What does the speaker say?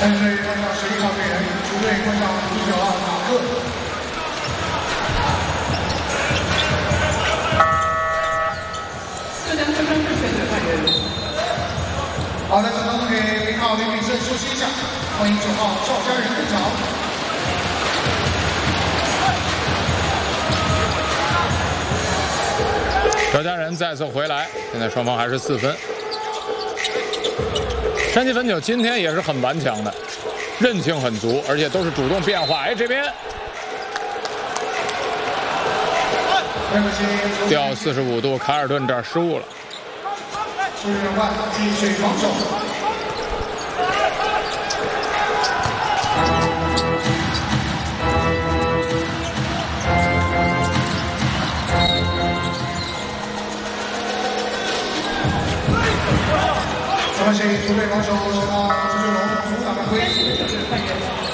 3岁冠上11号队员，主队冠上19号马克。 浙江中山市选手派员。 好的，这当中给0号林炳胜休息一下，欢迎9号赵家人登场。 赵家人再次回来，现在双方还是4分。山崎汾酒今天也是很顽强的，韧性很足，而且都是主动变化。哎，这边掉45度，卡尔顿这儿失误了。 出人换继续防守。 关系主队防守10号朱俊龙阻挡犯规。